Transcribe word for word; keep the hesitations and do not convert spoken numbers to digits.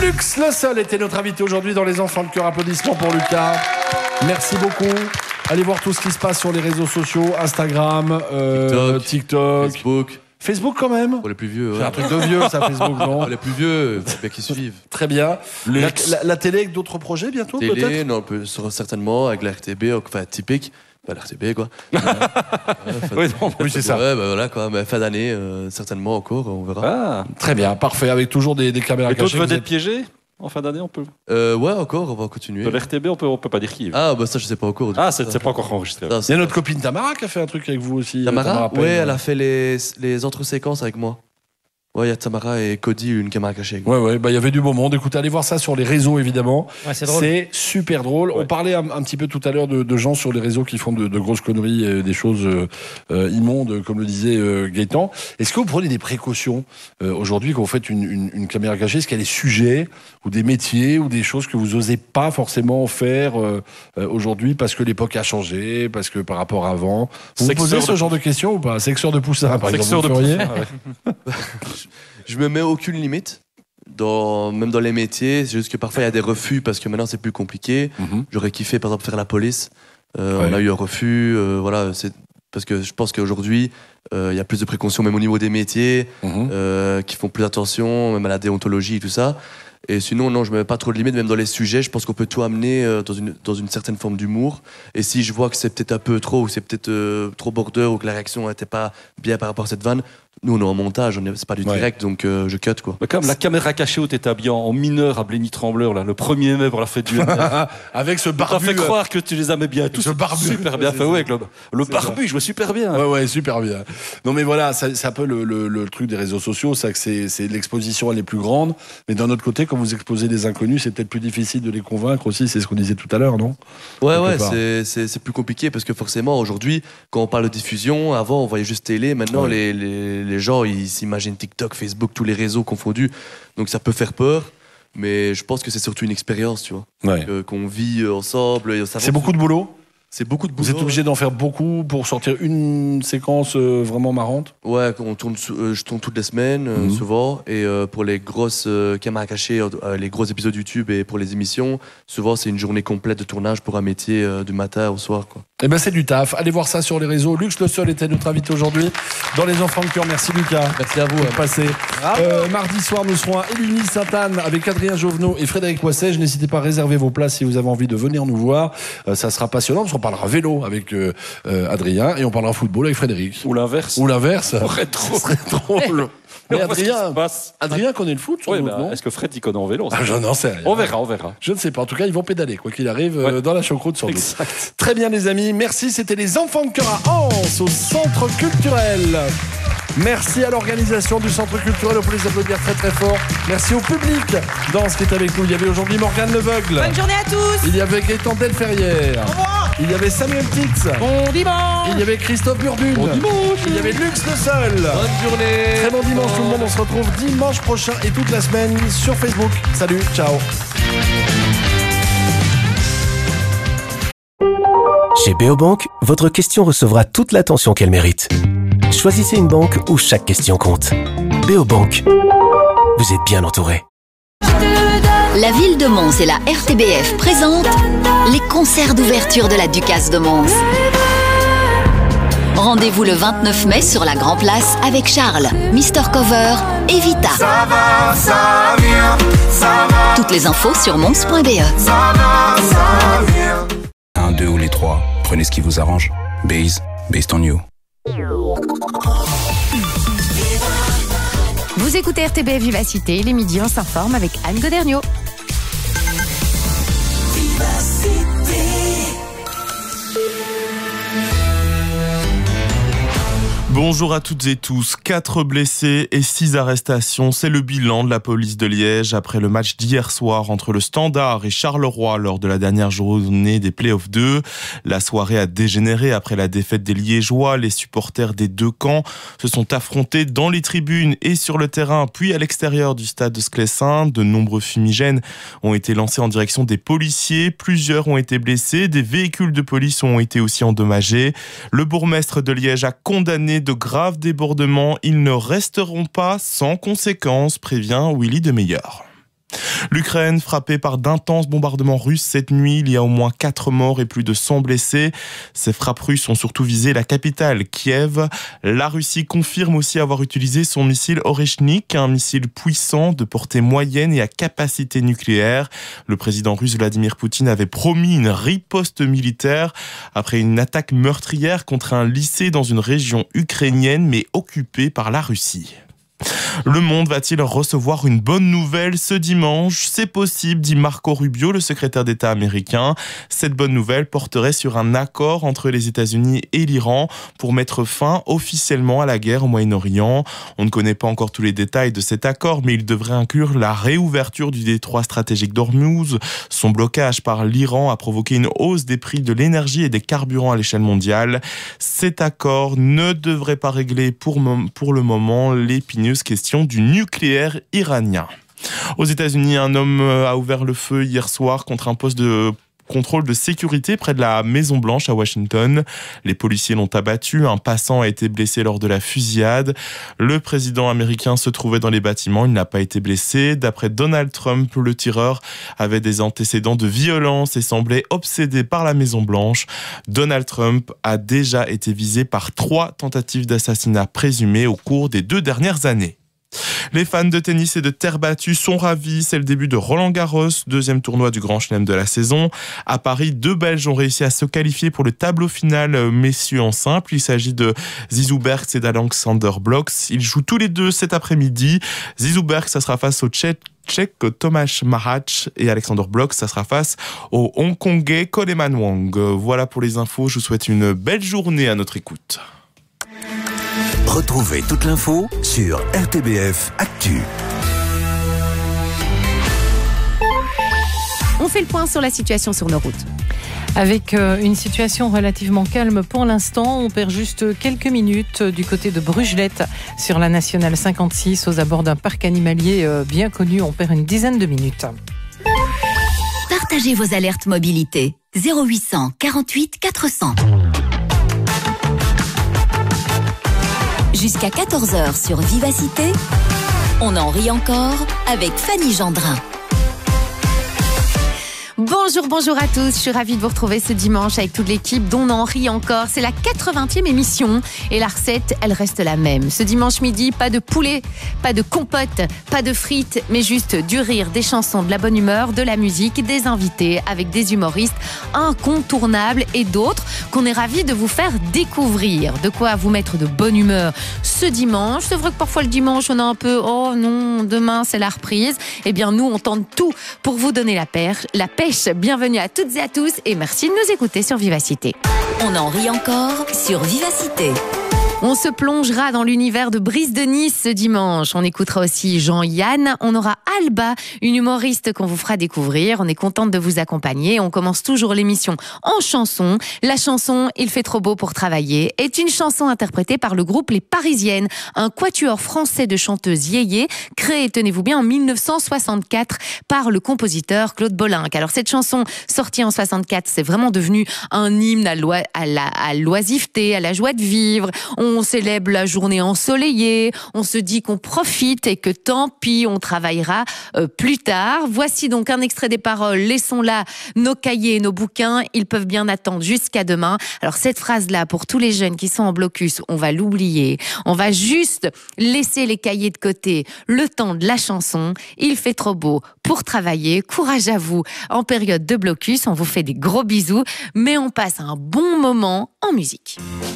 Lux Le Seul était notre invité aujourd'hui dans Les Enfants de Cœur. Applaudissements pour Lucas. Merci beaucoup. Allez voir tout ce qui se passe sur les réseaux sociaux, Instagram, euh, TikTok, TikTok, Facebook. Facebook quand même. Pour les plus vieux. C'est Ouais. un truc de vieux ça, Facebook, non? Pour les plus vieux, c'est bien qu'ils suivent. Très bien. La, la, la télé avec d'autres projets bientôt Télé, peut-être? non, on peut, certainement avec la R T B, enfin typique. Pas la R T B quoi. ouais, fin, Oui, non, oui, c'est ça. Ouais, bah voilà quoi. Mais fin d'année, euh, certainement encore, on verra. Ah. Très bien, parfait. Avec toujours des, des caméras Et d'autres cachées. vous vedettes êtes- piégées en fin d'année, on peut. Euh, ouais, encore, on va continuer. De l'R T B, on peut, on peut pas dire qui. Ah, bah ça, je sais pas encore. Ah, c'est c'est pas encore enregistré. Ça, Il c'est- y a notre copine Tamara qui a fait un truc avec vous aussi. Tamara, Payne. ouais, elle a fait les, les entre-séquences avec moi. Ouais, il y a Tamara et Cody, une caméra cachée. avec moi. Ouais, ouais, bah il y avait du beau monde. Écoutez, allez voir ça sur les réseaux, évidemment. Ouais, c'est drôle. C'est super drôle. Ouais. On parlait un, un petit peu tout à l'heure de, de gens sur les réseaux qui font de, de grosses conneries, euh, des choses euh, euh, immondes, comme le disait euh, Gaëtan. Est-ce que vous prenez des précautions euh, aujourd'hui quand vous faites une, une, une caméra cachée? Est-ce qu'il y a des sujets ou des métiers ou des choses que vous osez pas forcément faire euh, euh, aujourd'hui parce que l'époque a changé, parce que par rapport à avant? Vous vous Sexeur posez ce de genre de questions ou pas? Sexeur de poussin, par Sexeur exemple. de vous le feriez? poussin, ouais. Je me mets aucune limite, dans, même dans les métiers. C'est juste que parfois il y a des refus parce que maintenant c'est plus compliqué. Mhm. J'aurais kiffé par exemple faire la police. Euh, Ouais. On a eu un refus. Euh, voilà, c'est parce que je pense qu'aujourd'hui euh, il y a plus de précautions même au niveau des métiers, Mhm. euh, qui font plus attention, même à la déontologie et tout ça. Et sinon, non, je me mets pas trop de limites, même dans les sujets. Je pense qu'on peut tout amener euh, dans, une, dans une certaine forme d'humour. Et si je vois que c'est peut-être un peu trop, ou c'est peut-être euh, trop border, ou que la réaction n'était pas bien par rapport à cette vanne, nous, on est en montage, on est- c'est pas du Ouais. direct, donc euh, je cut, quoi. Mais quand même, la caméra cachée où t'étais habillé en mineur à Blény Trembleur, là, le premier mai pour la fête du N R. Avec ce T'as barbu. fait croire que tu les aimais bien tous. Ce barbu. Super bien C'est fait, ça. ouais, Globe. Le C'est barbu, il jouait super bien. Ouais, ouais, super bien. Non, mais voilà, ça- c'est un peu le, le- le truc des réseaux sociaux, c'est que c'est, c'est l'exposition, elle est plus grande. Mais d'un autre côté, quand vous exposez des inconnus, c'est peut-être plus difficile de les convaincre aussi. C'est ce qu'on disait tout à l'heure, non? Ouais, Quelque ouais, part. c'est, c'est, c'est plus compliqué parce que forcément, aujourd'hui, quand on parle de diffusion, avant, on voyait juste télé. Maintenant, Ouais. les, les, les gens, ils s'imaginent TikTok, Facebook, tous les réseaux confondus. Donc, ça peut faire peur. Mais je pense que c'est surtout une expérience, tu vois, Ouais. que- qu'on vit euh, ensemble. Et ça C'est beaucoup de boulot. C'est beaucoup de boulot. Vous êtes obligé d'en faire beaucoup pour sortir une séquence euh, vraiment marrante. Ouais, on tourne, sou- euh, je tourne toutes les semaines, euh, Mhm. souvent. Et euh, pour les grosses euh, caméras cachées, euh, les gros épisodes YouTube et pour les émissions, souvent c'est une journée complète de tournage pour un métier euh, du matin au soir, quoi. Eh ben, c'est du taf. Allez voir ça sur les réseaux. Lux Le Seul était notre invité aujourd'hui dans Les Enfants de Cœur. Merci Lucas. Merci à vous. Pour passer. Euh, mardi soir, nous serons à Éluni Sainte-Anne avec Adrien Jovenot et Frédéric Poissège. N'hésitez pas à réserver vos places si vous avez envie de venir nous voir. Euh, ça sera passionnant parce qu'on parlera vélo avec euh, euh, Adrien et on parlera football avec Frédéric. Ou l'inverse. Ou l'inverse. Rétro. Ce serait drôle. Mais On voit ce qui Adrien, se passe. Adrien connaît le foot, sans Ouais, doute, bah, non? est-ce que Fred y connaît en vélo ça Ah, je n'en sais rien. On verra, on verra. Je ne sais pas. En tout cas, ils vont pédaler, quoi qu'il arrive, euh, Ouais. dans la choucroute sans doute. Exact. Très bien, les amis. Merci. C'était les Enfants de Cœur à Anse, au Centre culturel. Merci à l'organisation du Centre culturel. On peut les applaudir très très fort. Merci au public dans ce qui est avec nous. Il y avait aujourd'hui Morgane Leveugle. Bonne journée à tous. Il y avait Gaëtan Delferrière. Il y avait Samuel Titz. Bon dimanche. Il y avait Christophe Burbune. Bon dimanche. Il y avait Lux Le Seul. Bonne journée. Très bon dimanche tout le monde. On se retrouve dimanche prochain et toute la semaine sur Facebook. Salut, ciao. Chez Beobank, votre question recevra toute l'attention qu'elle mérite. Choisissez une banque où chaque question compte. Beobank, vous êtes bien entouré. La ville de Mons et la R T B F présentent les concerts d'ouverture de la Ducasse de Mons. Rendez-vous le vingt-neuf mai sur la Grand Place avec Charles, Mister Cover et Vita. Ça va, ça vient, ça va, Toutes les infos sur mons point b e. ça va, ça vient. Un, deux ou les trois, prenez ce qui vous arrange. Base, based on you. Vous écoutez R T B F Vivacité, les midis on s'informe avec Anne Goderniot. Bonjour à toutes et tous. Quatre blessés et six arrestations. C'est le bilan de la police de Liège après le match d'hier soir entre le Standard et Charleroi lors de la dernière journée des Playoffs deux. La soirée a dégénéré après la défaite des Liégeois. Les supporters des deux camps se sont affrontés dans les tribunes et sur le terrain, puis à l'extérieur du stade de Sclessin. De nombreux fumigènes ont été lancés en direction des policiers. Plusieurs ont été blessés. Des véhicules de police ont été aussi endommagés. Le bourgmestre de Liège a condamné de graves débordements. Ils ne resteront pas sans conséquences, prévient Willy Demeyer. L'Ukraine frappée par d'intenses bombardements russes cette nuit. Il y a au moins quatre morts et plus de cent blessés. Ces frappes russes ont surtout visé la capitale, Kiev. La Russie confirme aussi avoir utilisé son missile Oreshnik, un missile puissant de portée moyenne et à capacité nucléaire. Le président russe Vladimir Poutine avait promis une riposte militaire après une attaque meurtrière contre un lycée dans une région ukrainienne mais occupée par la Russie. Le Monde va-t-il recevoir une bonne nouvelle ce dimanche ? C'est possible, dit Marco Rubio, le secrétaire d'État américain. Cette bonne nouvelle porterait sur un accord entre les États-Unis et l'Iran pour mettre fin officiellement à la guerre au Moyen-Orient. On ne connaît pas encore tous les détails de cet accord, mais il devrait inclure la réouverture du détroit stratégique d'Ormuz. Son blocage par l'Iran a provoqué une hausse des prix de l'énergie et des carburants à l'échelle mondiale. Cet accord ne devrait pas régler pour, pour le moment l'épineux question du nucléaire iranien. Aux États-Unis, un homme a ouvert le feu hier soir contre un poste de contrôle de sécurité près de la Maison-Blanche à Washington. Les policiers l'ont abattu. Un passant a été blessé lors de la fusillade. Le président américain se trouvait dans les bâtiments. Il n'a pas été blessé. D'après Donald Trump, le tireur avait des antécédents de violence et semblait obsédé par la Maison-Blanche. Donald Trump a déjà été visé par trois tentatives d'assassinat présumées au cours des deux dernières années. Les fans de tennis et de terre battue sont ravis. C'est le début de Roland Garros, deuxième tournoi du Grand Chelem de la saison. À Paris, deux Belges ont réussi à se qualifier pour le tableau final messieurs en simple. Il s'agit de Zizou Bergs et d'Alexander Blok. Ils jouent tous les deux cet après-midi. Zizou Bergs, ça sera face au Tchèque Tchèque Tomáš Mahač et Alexander Blok, ça sera face au Hongkongais Coleman Wong. Voilà pour les infos. Je vous souhaite une belle journée à notre écoute. Retrouvez toute l'info sur R T B F Actu. On fait le point sur la situation sur nos routes. Avec une situation relativement calme pour l'instant, on perd juste quelques minutes du côté de Brugelette sur la nationale cinquante-six aux abords d'un parc animalier bien connu. On perd une dizaine de minutes. Partagez vos alertes mobilité. zéro huit cent quarante-huit quatre cents. Jusqu'à quatorze heures sur Vivacité, on en rit encore avec Fanny Gendrin. Bonjour, bonjour à tous. Je suis ravie de vous retrouver ce dimanche avec toute l'équipe dont on en rit encore. C'est la quatre-vingtième émission et la recette, elle reste la même. Ce dimanche midi, pas de poulet, pas de compote, pas de frites, mais juste du rire, des chansons, de la bonne humeur, de la musique, des invités avec des humoristes incontournables et d'autres qu'on est ravis de vous faire découvrir. De quoi vous mettre de bonne humeur ce dimanche. C'est vrai que parfois le dimanche, on a un peu « Oh non, demain c'est la reprise ». Eh bien nous, on tente tout pour vous donner la perche, la pêche. Bienvenue à toutes et à tous et merci de nous écouter sur Vivacité. On en rit encore sur Vivacité. On se plongera dans l'univers de Brice de Nice ce dimanche. On écoutera aussi Jean-Yann. On aura Alba, une humoriste qu'on vous fera découvrir. On est contente de vous accompagner. On commence toujours l'émission en chanson. La chanson « Il fait trop beau pour travailler » est une chanson interprétée par le groupe Les Parisiennes, un quatuor français de chanteuses yéyé, créé, tenez-vous bien, en mille neuf cent soixante-quatre par le compositeur Claude Bolin. Alors cette chanson, sortie en soixante-quatre, c'est vraiment devenu un hymne à, l'oi- à, la, à l'oisiveté, à la joie de vivre. On On célèbre la journée ensoleillée, on se dit qu'on profite et que tant pis, on travaillera euh, plus tard. Voici donc un extrait des paroles. Laissons là nos cahiers et nos bouquins, ils peuvent bien attendre jusqu'à demain. Alors cette phrase-là, pour tous les jeunes qui sont en blocus, on va l'oublier. On va juste laisser les cahiers de côté le temps de la chanson. Il fait trop beau pour travailler. Courage à vous en période de blocus. On vous fait des gros bisous, mais on passe un bon moment en musique.